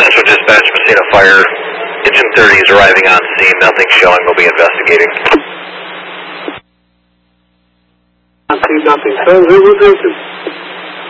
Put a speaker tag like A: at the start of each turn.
A: Central Dispatch, Messina Fire. Engine 30 is arriving on scene. Nothing showing. We'll be investigating.
B: Nothing. So,